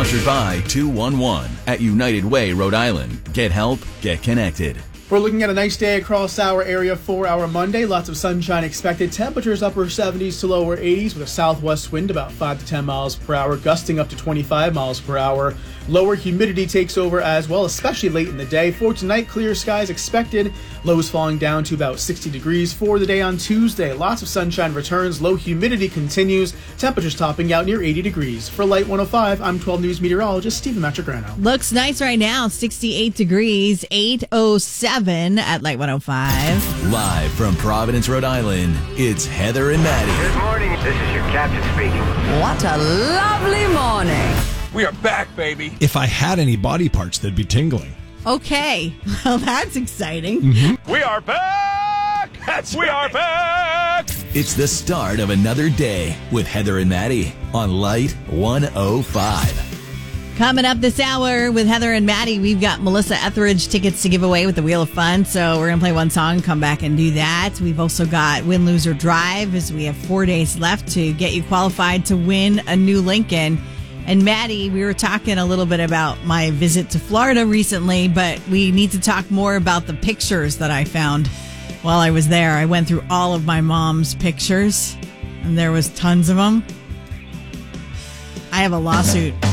Sponsored by 211 at United Way, Rhode Island. Get help, get connected. We're looking at a nice day across our area for our Monday. Lots of sunshine expected. Temperatures upper 70s to lower 80s with a southwest wind about 5 to 10 miles per hour, gusting up to 25 miles per hour. Lower humidity takes over as well, especially late in the day. For tonight, clear skies expected. Lows falling down to about 60 degrees for the day on Tuesday. Lots of sunshine returns. Low humidity continues. Temperatures topping out near 80 degrees. For Light 105, I'm 12 News meteorologist Stephen Matrigrano. Looks nice right now. 68 degrees, 8:07 at Light 105. Live from Providence, Rhode Island, it's Heather and Maddie. Good morning. This is your captain speaking. What a lovely morning. We are back, baby. If I had any body parts, they'd be tingling. Okay, well, that's exciting. Mm-hmm. We are back. We are back. It's the start of another day with Heather and Maddie on Light 105. Coming up this hour with Heather and Maddie, we've got Melissa Etheridge tickets to give away with the Wheel of Fun. So we're going to play one song, come back and do that. We've also got Win, Lose, or Drive, as we have 4 days left to get you qualified to win a new Lincoln. And Maddie, we were talking a little bit about my visit to Florida recently, but we need to talk more about the pictures that I found while I was there. I went through all of my mom's pictures, and there was tons of them. I have a lawsuit